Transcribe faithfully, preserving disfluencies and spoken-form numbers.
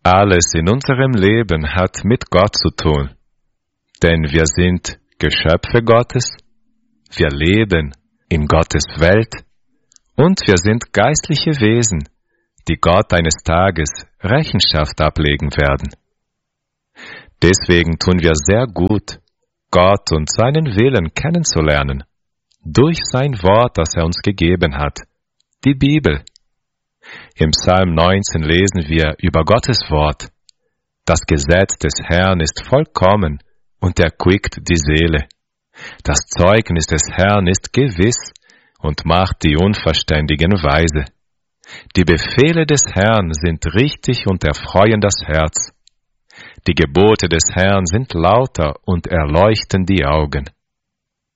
Alles in unserem Leben hat mit Gott zu tun, denn wir sind Geschöpfe Gottes, wir leben in Gottes Welt und wir sind geistliche Wesen, die Gott eines Tages Rechenschaft ablegen werden. Deswegen tun wir sehr gut, Gott und seinen Willen kennenzulernen, durch sein Wort, das er uns gegeben hat, die Bibel. Im Psalm neunzehn lesen wir über Gottes Wort. Das Gesetz des Herrn ist vollkommen und erquickt die Seele. Das Zeugnis des Herrn ist gewiss und macht die Unverständigen weise. Die Befehle des Herrn sind richtig und erfreuen das Herz. Die Gebote des Herrn sind lauter und erleuchten die Augen.